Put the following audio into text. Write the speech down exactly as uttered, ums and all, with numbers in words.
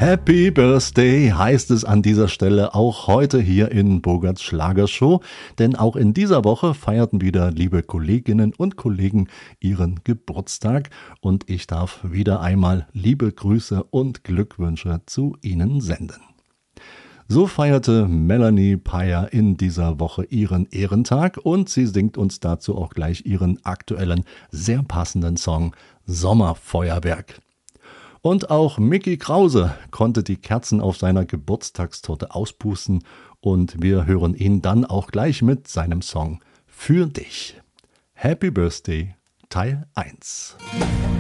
Happy Birthday heißt es an dieser Stelle auch heute hier in Bogarts Schlagershow, denn auch in dieser Woche feierten wieder liebe Kolleginnen und Kollegen ihren Geburtstag und ich darf wieder einmal liebe Grüße und Glückwünsche zu ihnen senden. So feierte Melanie Payer in dieser Woche ihren Ehrentag und sie singt uns dazu auch gleich ihren aktuellen, sehr passenden Song Sommerfeuerwerk. Und auch Mickey Krause konnte die Kerzen auf seiner Geburtstagstorte auspusten und wir hören ihn dann auch gleich mit seinem Song Für dich. Happy Birthday Teil eins.